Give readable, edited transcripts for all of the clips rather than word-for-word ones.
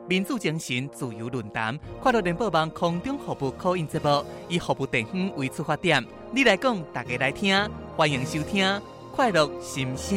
民主精神、自由论坛、快乐联播网空中服务call in节目，以服务地方为出发点，你来讲，大家来听，欢迎收听快乐心声。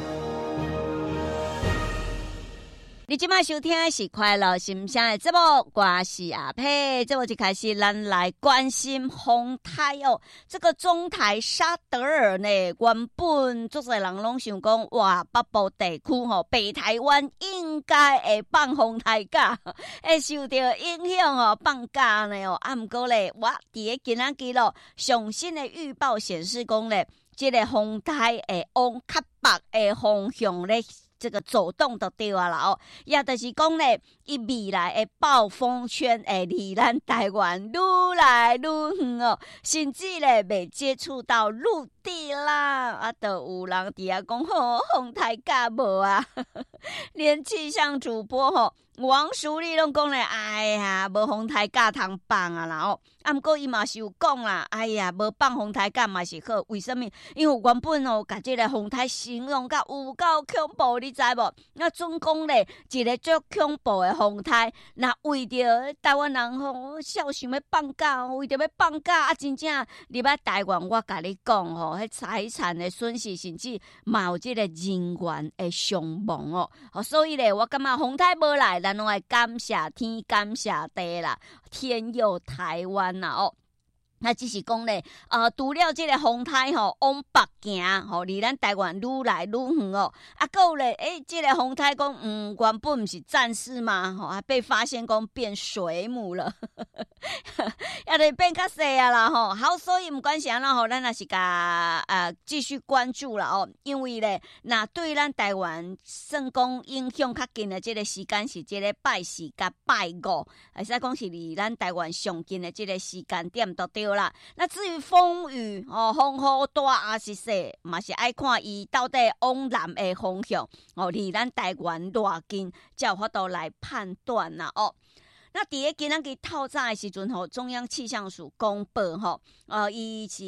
你今麦收听的是快乐心声的节目，我是阿佩。这我就开始，咱来关心风台哦。这个中台沙德尔呢，原本足侪人拢想讲，哇，北部地区吼，北台湾应该会放风台假，会受到影响哦，放假呢哦。啊，毋过咧，我伫个今仔日咯，上新的预报显示讲咧，这个风台会往较北的方向咧。这个走动就对啊啦哦，也就是讲咧，伊未来的暴风圈会离咱台湾愈来愈远哦，甚至咧未接触到陆地啦，啊，都有人伫遐讲吼，风台假无啊，连气象主播吼王淑丽拢讲咧，哎呀，无风台假通放啊啦哦，啊，毋过伊嘛是有讲啦，哎呀，无放风台假嘛是好，为什么？因为原本哦，甲即个风台形容甲有够恐怖，你知无？那总讲咧，一个足恐怖的风台，那为着台湾人吼，笑想要放假，为着要放假啊，真正入来台湾，我甲你讲吼，迄财产的损失，甚至嘛有即个人员的伤亡哦。所以咧，我感觉风台无来，咱拢爱感谢天，感谢地啦，天佑台湾啦哦。那只是讲咧，除了这个风台吼往北行，吼离咱台湾愈来愈远哦。啊，还有咧，这个风台讲，原本不是战士吗？吼，还被发现讲变水母了，也得变较细啊啦吼。好，所以不管是安怎吼，咱也是甲继续关注啦哦。因为咧，那对咱台湾算讲影响较近的这个时间是这个拜四甲拜五，会使讲是离咱台湾上近的这个时间点都对。啦，那至于风雨哦，风雨大还是小，嘛是爱看伊到底往南的方向哦，离咱台湾偌近，才有法度来判断啦哦。那伫个今仔日透早的时阵吼，中央气象署公布吼，伊是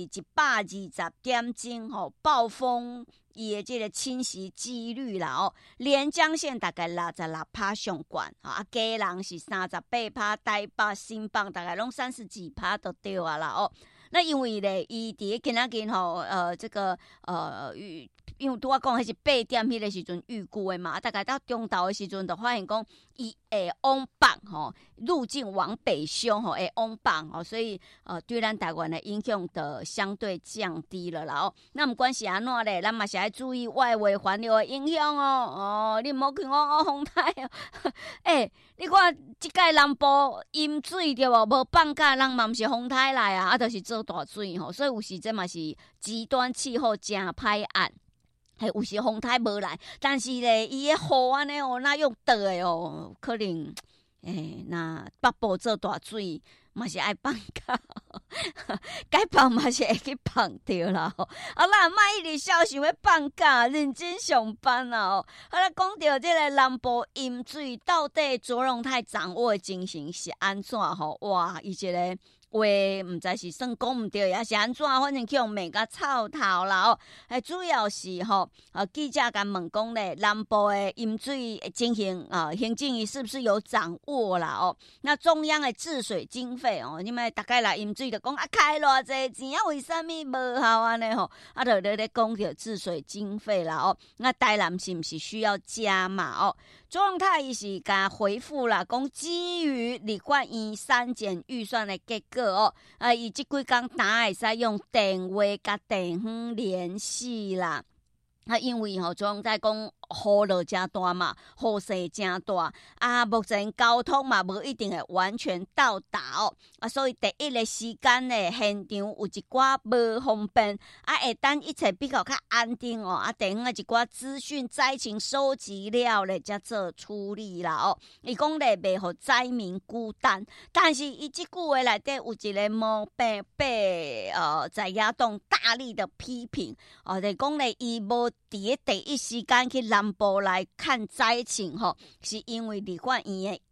120点钟吼，暴风伊的这个侵袭几率啦哦，连江县大概66%上悬啊，基隆是38%，台北、新北大概拢30几%都对啊啦哦。那因为咧，伊伫个今仔日吼，这个因为拄我讲迄是8点迄个时阵预估的嘛，大概到中昼的时阵就发现讲伊会往北吼，路径往北修吼，会往北吼，所以对咱台湾的影响就相对降低了啦哦。那毋管是安怎咧，咱嘛是要注意外围环流的影响哦。你毋好去讲风台哦，你看即届南部淹水对无？无放假人嘛毋是风台来啊，就是做大水吼，所以有时这嘛是极端气候真歹按。有时风台无来，但是咧，伊个雨安尼哦，那用倒的哦，可能那北部做大水嘛是爱放假，该放嘛是会去放掉啦。好啦，莫一直笑想要放假，认真上班啦哦。好啦，讲到这个南部淹水，到底卓荣泰掌握的情形是安怎吼？哇，伊一个。话毋知是算讲毋对，也是安怎，反正去用骂甲臭头啦哦。主要是吼，记者甲问讲咧，南部的淹水情形行政院是不是有掌握啦哦？那中央的治水经费哦，你们大概来淹水就讲开偌济钱啊，为什么无效安尼吼？就咧讲着治水经费啦哦。那台南是毋是需要加码哦？卓荣泰伊是甲回复啦，讲基于立法院删减预算的结果哦，伊即几工哪会使用电话甲电话联系啦？因为卓荣泰讲雨落真大嘛，雨势真大啊，目前交通嘛无一定会完全到达哦，所以第一个时间呢，现场有一寡无方便，会等一切比较安定哦，第二一寡资讯灾情收集了咧，才做处理啦哦。伊讲咧袂互灾民孤单，但是伊即句话内底有一个毛病被在野党大力的批评就讲咧伊无伫第一时间去南部来看灾情吼，是因为立法院的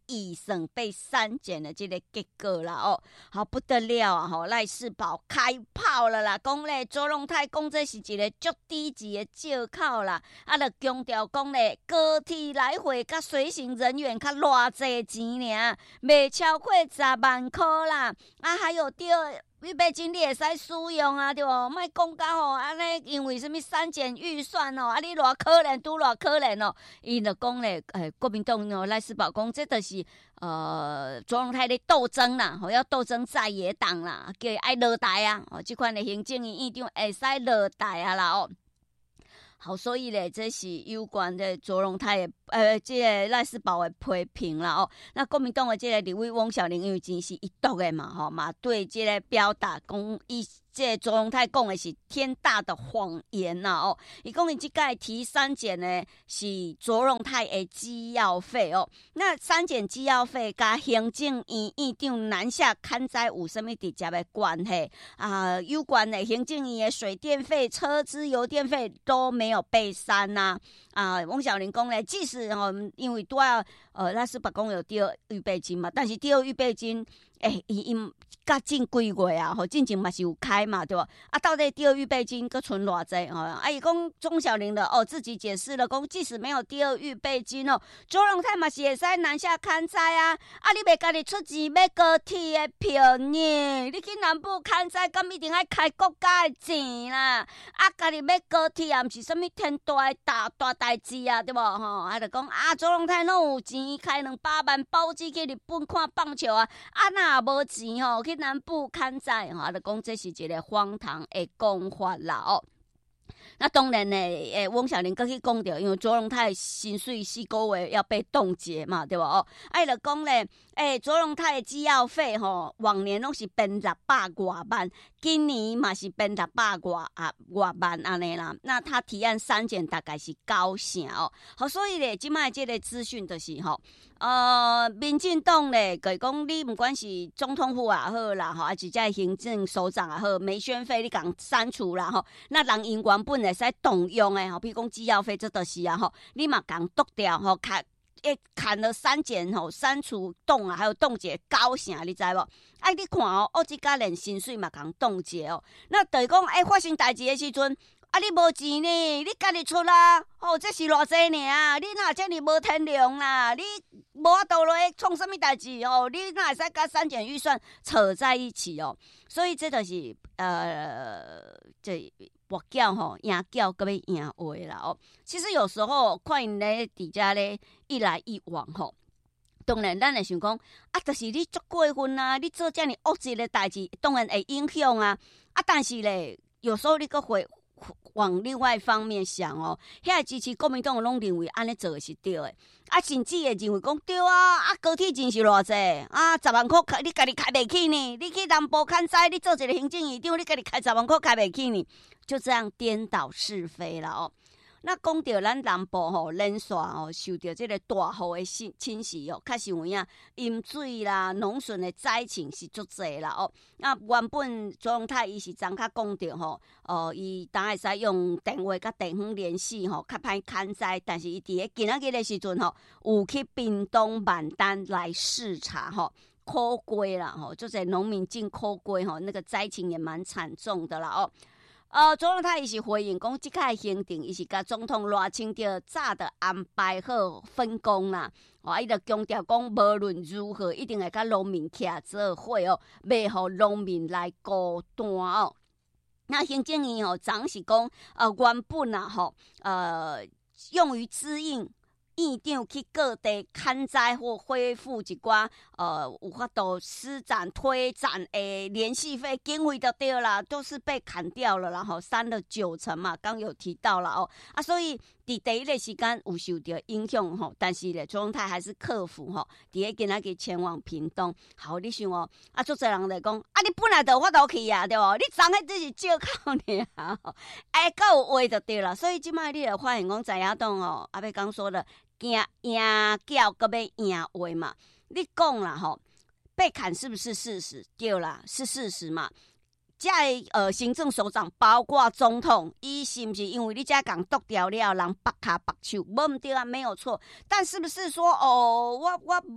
预算被删减的这个结果啦哦，好不得了啊！吼，赖世宝开炮了啦，讲咧卓荣泰讲这是一个足低级的借口啦，啊，就强调讲咧高铁来回甲随行人员较偌济钱尔，未超过10万块啦，啊，还有第二。预备金你会使使用啊，对无？莫讲到吼，安尼因为什么删减预算哦，啊你偌可怜拄偌可怜哦，伊就讲咧，国民党哦赖世宝讲，这就是卓荣泰咧斗争啦，吼要斗争在野党啦，叫伊爱落台啊，哦，这款的行政院长会使落台啊啦哦。好，所以咧，这是有关的卓荣泰的这个赖世宝的批评啦哦。那国民党的这个立委翁小玲因为真是一毒的嘛吼嘛，对这个表达讲伊这卓荣泰讲的是天大的谎言呐哦。伊讲伊即届提删减呢是卓荣泰的机要费哦。那删减机要费甲行政院院长南下勘灾有什么直接的关系啊？有关的行政院的水电费、车资、油电费都没有被删呐啊。翁小玲讲咧，即使因为都要赖世宝讲有第二预备金嘛，但是第二预备金因甲近几月啊，进前嘛是有开嘛，对吧？啊，到底第二预备金搁存偌济啊？伊讲钟小玲的自己解释了，讲即使没有第二预备金哦，卓荣泰嘛是会使南下勘灾啊！啊，你袂家己出钱买高铁的票呢？你去南部勘灾，敢一定爱开国家的钱啦？啊，家己买高铁也毋是啥物天大的大代志啊，对无？吼，啊，就讲啊，卓荣泰拢有钱开200万包机去日本看棒球啊！啊，若无钱吼去南部勘灾吼，就讲这是一个荒唐的讲法啦哦。那当然呢，翁小玲搁去讲着，因为卓荣泰薪水4个月要被冻结嘛，对吧？哦，就讲咧，卓荣泰的机要费吼，往年拢是变600多万，今年嘛是变600多万安尼啦。那他提案删减大概是9成哦。好，所以咧，即摆这个资讯就是吼。民进党咧，讲你不管是总统府也好啦，吼，还是这行政首长也好，没宣费你讲删除啦，吼，那人因原本会使动用诶，吼，比如讲机要费，这就是啊，吼，你嘛讲剁掉，吼，砍了删减，吼，删除冻啊，还有冻结9成，你知无？哎，你看哦，这家连薪水嘛讲冻结哦，那等于讲，发生代志的时阵。啊！你无钱呢？你家己出啦！哦，这是偌济尔？你哪遮尔无天良啦？你无法度落去创啥物代志哦？你哪会使甲删减预算扯在一起哦？所以这就是这博缴吼赢缴搁要赢话啦哦。其实有时候看因咧伫遮咧一来一往吼。当然，咱会想讲啊，就是你足过分啊！你做遮尔恶质的代志，当然会影响啊。啊，但是咧，有时候你搁会。往另外一方面想哦，遐支持国民党拢认为安尼做的是对的，啊，甚至会认为讲对啊，啊，高铁钱是偌济啊，10万块你家己开袂起呢？你去南部勘灾，你做一个行政院长，你家己开10万块开袂起呢？就这样颠倒是非了哦。那讲到咱南部吼，连续吼受到这个大雨的侵袭哦，确实有影淹水啦、农损的灾情是足济啦哦。那原本卓荣泰伊是昨较讲到吼，伊当会使用电话甲电访联系吼，较歹勘灾，但是伊伫咧今仔日的时阵吼，有去屏东万丹来视察吼。苦瓜啦吼，就是农民进苦瓜吼，那个灾情也蛮惨重的啦哦。卓荣泰伊是回应讲，即届行程伊是甲总统赖清德早的安排好分工啦。伊就强调讲，无论如何，一定会甲农民徛做伙哦，袂互农民来孤单哦。那行政院昨是讲，原本啊用于支应。院长去各地勘灾或恢复一寡有法度施展推展的联系费经费就对啦，都是被砍掉了啦，吼，删了90%嘛，刚有提到了哦，啊，所以伫第一个时间有受到影响吼，但是咧，卓荣泰还是克服吼，伫咧今仔日前往屏东，好，你想哦，啊，足侪人在讲，啊，你本来就有法度去啊，对无？你昨迄只是借口尔，够有话就对了，所以即摆你就发现讲在野党哦，阿伯刚说的。赢叫搁要赢话嘛？你讲啦吼，被砍是不是事实？对啦，是事实嘛。在行政首长包括总统，伊是不是因为你这讲剁掉了，人绑卡绑手，无唔对啊，没有错。但是不是说我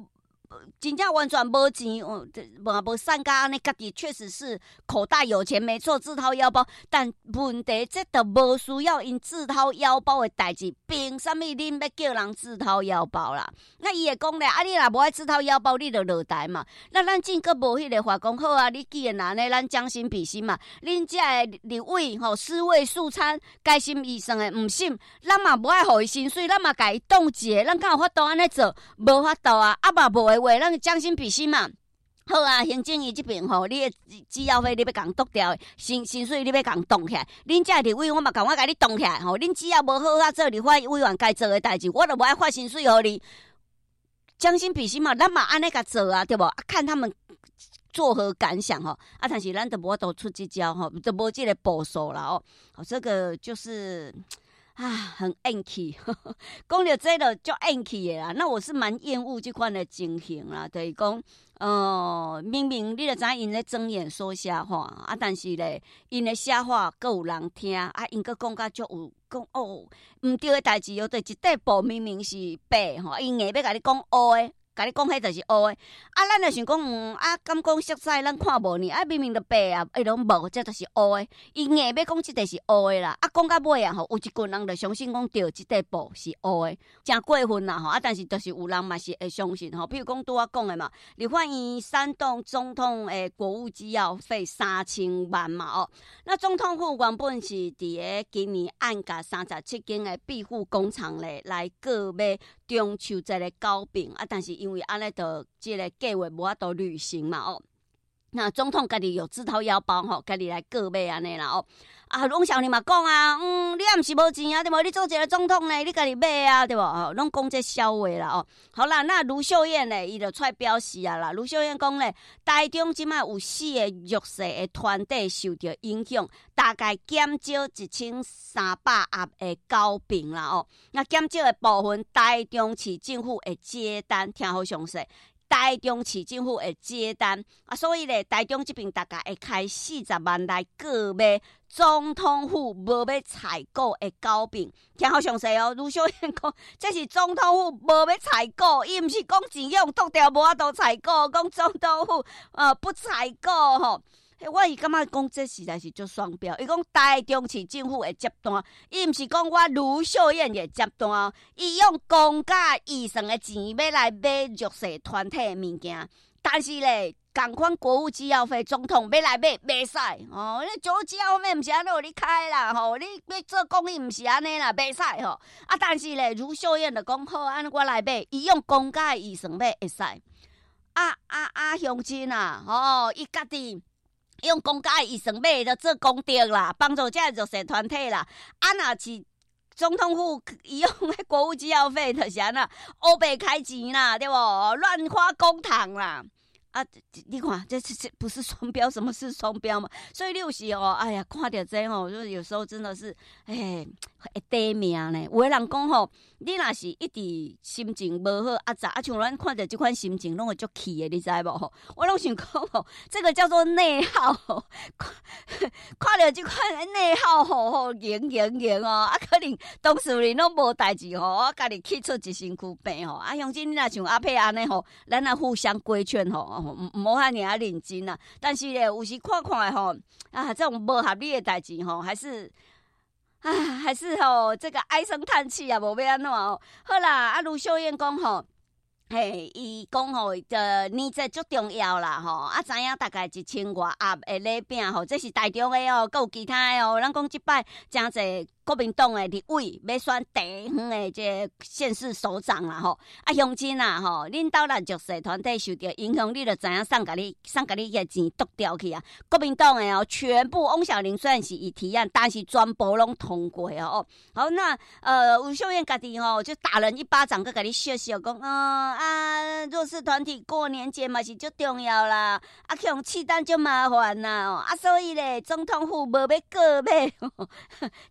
真正完全无钱，无善加安尼，家己确实是口袋有钱，没错，自掏腰包。但问题这都无需要因自掏腰包的代志，凭什么恁要叫人自掏腰包啦？那伊会讲咧，啊，你若无爱自掏腰包，你就落台嘛。那咱真个无迄个话讲好啊，你既然安尼，咱将心比心嘛，恁遮的立委吼，尸位素餐，该审医生的唔审，咱嘛无爱互伊薪水，咱嘛家己冻结，咱敢有法度安尼做？无法度啊，啊嘛无的话，咱将心比心嘛。好啊，行政院这边吼，你的医药费你要共剁掉，薪水你要共冻起来。恁这立委我嘛共我甲你冻起来吼，恁只要无好好做立法委员该做的代志，我就无爱发薪水互你。将心比心嘛，咱嘛安尼甲做啊，对不？啊，看他们作何感想吼？啊，但是咱都无都出这招吼，都无这个步数啦哦。好，这个就是啊，很厌气，讲到这个就厌气的啦。那我是蛮厌恶这款的情形啦，就是讲，明明你就知因咧睁眼说瞎话啊，但是咧，因咧瞎话各有人听啊，因个讲甲足有讲哦，唔对的代志哦，对一块布明明是白吼，因硬要甲你讲乌的。甲你讲，迄就是乌的。啊，咱就想讲，啊，敢讲色彩咱看无呢？啊，明明就白啊，拢无，这就是乌的。伊硬要讲即个是乌的啦。啊，讲到尾啊，吼，有一群人就相信讲对，即块布是乌的，真过分啦吼。啊，但是就是有人嘛是会相信吼。譬如讲拄我讲的嘛，立法院煽动总统的国务机要费3000万嘛哦。那总统府原本是伫个今年按价37间的庇护工厂咧来购买中秋节的糕饼啊，但是因为安尼的这个计划无法度履行嘛哦，那总统家己有自掏腰包吼，家己来购买安尼啦哦。啊，拢少年嘛讲啊，你也毋是无钱啊，对无？你做一个总统呢，你家己买啊，对无？哦，拢讲这笑话啦哦。好啦，那卢秀燕呢，伊就出来表示啊啦。卢秀燕讲咧，台中即摆有4个弱势的团体受到影响，大概减少1300盒的糕饼啦哦。那减少的部分，台中市政府会接单，听好详细。台中市政府会接单啊，所以咧，台中这边大概会开40万来购买总统府无要采购的糕饼，听好详细哦。卢秀燕讲，这是总统府无要采购，伊毋是讲钱用剁掉无法度采购，讲总统府不采购吼。我伊感觉讲这实在是足双标。伊讲台中市政府会接单，伊毋是讲我卢秀燕会接单，伊用公家预算的钱要来买弱势团体的物件，但是咧，同款国务机要费，总统要来买袂使哦。你国务机要费毋是安尼互你开啦吼，你要做公益毋是安尼啦，袂使吼。啊，但是咧，卢秀燕就讲好，安尼我来买，伊用公家预算买会使。乡亲啊，哦，伊家己。用公家预算买就做功德啦，帮助这弱势团体啦。啊，若是总统府伊用迄国务机要费，就是安那乌白开钱啦，对不？乱花公帑啦。啊，你看，这不是双标？什么是双标嘛？所以你有时哦，哎呀，看到这吼，就是有时候真的是，会得命呢。有的人讲吼，你若是一直心情无好，啊像咱看到这款心情，拢会足气的，你知无吼？我拢想讲吼，这个叫做内耗吼，看到这款内耗吼，赢哦，啊，可能当事人拢无代志吼，我家己去出一身躯病吼，啊，乡亲你若像阿佩安尼吼，咱啊互相规劝吼。唔好遐尔认真啊！但是咧，有时看看吼，啊，这种无合理的代志吼，还是吼，这个唉声叹气啊，无要安怎哦。好啦，啊，卢秀燕讲吼。嘿，伊讲吼，年节足重要啦吼，啊，知影大概1000外盒的礼饼吼，这是台中的哦，还有其他的哦。咱讲即摆真侪国民党的立委要选地方的这县市首长啦吼，啊，乡亲啦吼，恁兜若弱势团体受到影响，你就知影送甲你个钱剁掉去啊。国民党的哦，全部翁小玲虽然是伊提案，但是全部拢通过哦。好，那吴秀燕家己吼就打人一巴掌，佮甲你笑笑讲弱势团体过年节嘛是足重要啦，啊，用气弹就麻烦啦，啊，所以咧，总统府无要购买，总统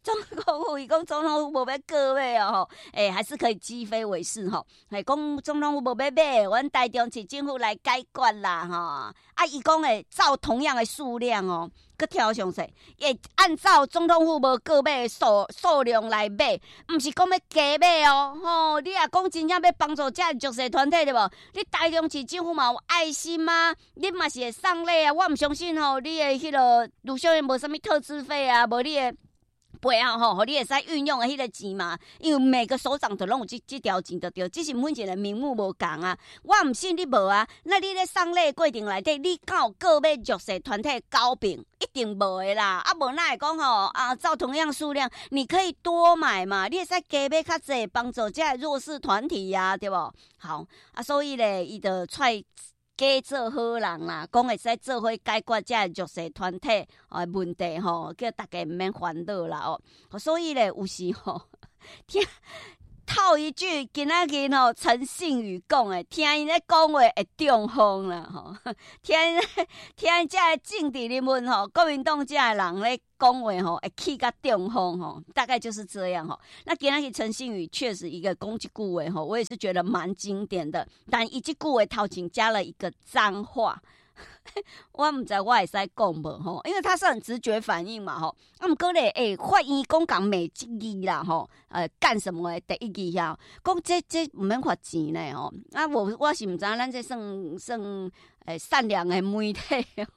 统府，伊讲总统府无要过买哦，还是可以击飞为是吼，讲总统府无要买，阮台中市政府来解决啦吼。啊，伊讲照同样的数量哦，佮挑详细，按照总统府无过买的数量来买，毋是讲要加买哦。吼，你若讲真正要帮助这弱势团体对无？你台中市政府嘛有爱心啊，你嘛是会送礼啊。我毋相信吼，你的迄个卢秀燕无啥物特支费啊，无你的。背后吼，互你会使运用的迄个钱嘛，因为每个首长都拢有这条钱就对，只是每一个人名目无共啊。我毋信你无啊，那你咧送礼过程内底，你敢有个别弱势团体交并？一定无的啦，啊无哪会讲吼啊？照同样数量，你可以多买嘛，你会使加买较济，帮助这弱势团体呀、对无？好啊，所以咧，伊就揣。假做好人啦，讲会使做伙解决这弱势团体问题吼，叫大家毋免烦恼啦哦。所以咧，有时吼，听套一句，今仔日吼陈信宇讲诶，听因咧讲话会中风啦吼，听这政治人物吼，国民党这人咧。讲话吼，会气甲中风吼，大概就是这样吼。那今仔日陈信宇确实一个讲一句话吼，我也是觉得蛮经典的。但一句话头前加了一个脏话，我唔知我会使讲无吼，因为他是很直觉反应嘛吼。啊，毋过咧，法院讲讲每一句啦吼，干什么的第一句呀？讲这唔免罚钱咧吼。啊，我是唔知咱这算。善良的媒体，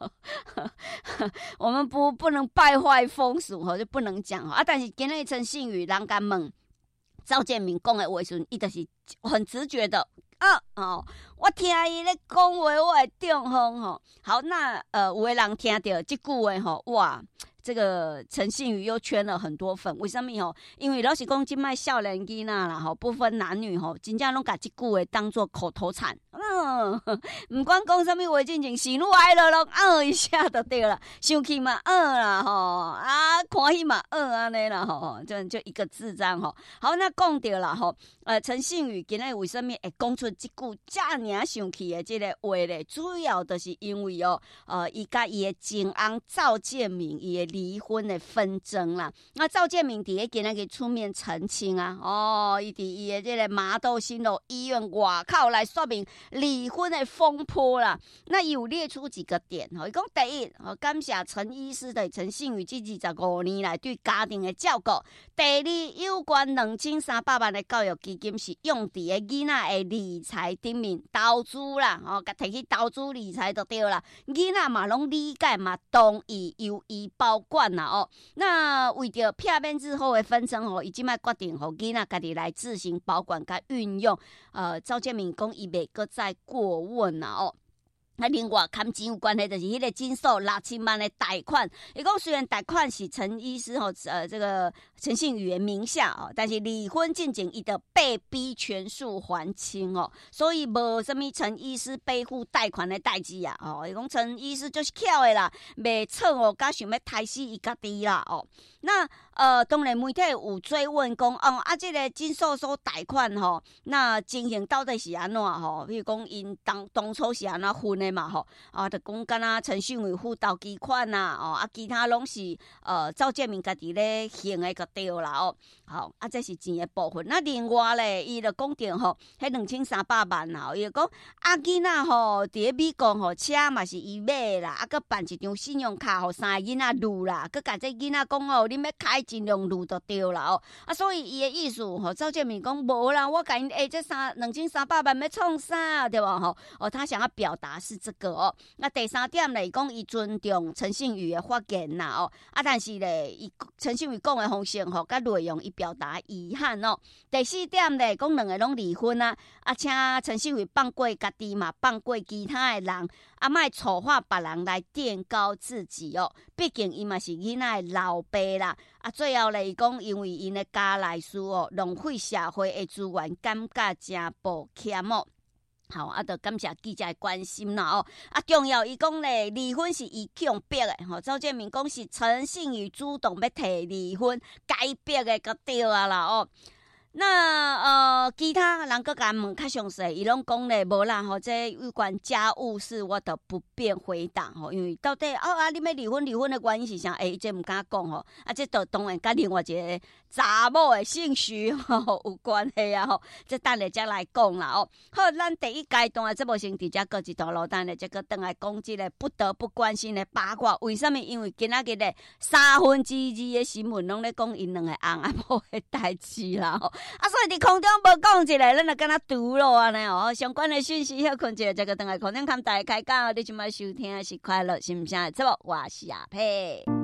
我们不能败坏风俗吼，就不能讲啊。但是今日陈信宇人家问赵建明讲的话时，伊就是很直觉的我听伊咧讲话，我会中风吼。好，那有的人听到这句话吼，哇！这个陈信宇又圈了很多粉，为什么吼？因为老实讲，今卖少年囡仔啦吼，不分男女吼，真正拢把这句话当作口头禅。唔管讲什么话，进前喜怒哀乐拢一下就对了，生气嘛啦吼，啊欢喜嘛安尼啦吼，就一个字这样吼。好，那讲到啦吼，陈信宇今日为什么会讲出这句这尔生气的这个话咧？主要就是因为伊甲伊的前翁赵建明伊的离婚的纷争啦。那赵建明伫咧今日出面澄清啊，伊伫伊的这个麻豆新楼医院外口来说明离婚的风波啦。那有列出几个点伊讲第一，感谢陈医师对陈信宇这25年来对家庭的照顾。第二，有关2300万的教育基金是用伫个囡仔的理财顶面投资啦，甲摕去投资理财就对啦。囡仔嘛拢理解嘛，同意由伊保管啦那为着避免日后的纷争伊即摆决定囡仔家己来自行保管甲运用。赵建明讲伊袂阁再过问啦那另外，跟钱有关系就是迄个金寿6000万的贷款。伊讲虽然贷款是陈医师这个陈信宇的名下但是离婚进程伊就被逼全数还清所以无什么陈医师背负贷款的代志啊伊讲陈医师就是巧的啦，袂错甲想要杀死伊家己啦那当然媒体有追问讲这个金寿所贷款那情形到底是安怎比如讲因当初是安怎分的嘛就讲敢若陈信宇付投机款其他拢是赵建明家己咧还的就对啦好这是钱的部分。那另外咧，伊就讲到迄2300万伊就讲囡仔伫咧美国车嘛是伊买啦，佮办一张信用卡3个囡仔入啦，佮甲这囡仔讲你要开尽量入就对啦所以伊的意思赵建明讲无啦，我甲因这2300万要创啥对吧他想要表达是这个那第三点咧，讲伊尊重陈信宇的发言啦但是咧，陈信宇讲的方式甲内容伊表达遗憾第四点咧，讲两个拢离婚请陈信宇放过家己嘛，放过其他的人莫丑化别人来垫高自己毕竟伊嘛是囡仔的老爸啦最后咧，伊讲因为因的家内事浪费社会的资源，感觉真抱歉好就感谢记者的关心啦重要伊讲咧，离婚是伊强迫的赵建明讲是陈信宇主动要提离婚，改逼的就对啦那其他人搁甲问较详细，伊拢讲咧无啦吼，这有关家务事我都不便回答吼，因为到底你要离婚的原因是啥？这毋敢讲吼，这都当然甲另外一个查某的姓徐吼有关系啊吼，这等下才来讲啦哦。好，咱第一阶段这部先直接过一段落，等下再搁倒来讲这个不得不关心的八卦。为什么？因为今仔日咧2/3的新闻拢咧讲因两个翁仔某的代志啦吼，所以伫空中无讲一个，咱就敢若除咯安尼哦。相关的讯息休困一下，再搁倒来空中跟大家开讲。你即摆收听的是快乐心声的节目，我是阿佩。